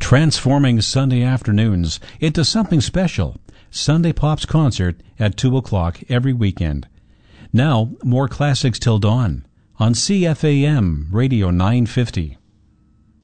transforming Sunday afternoons into something special. Sunday Pop's concert at 2 o'clock every weekend. Now, more classics till dawn on CFAM Radio 950.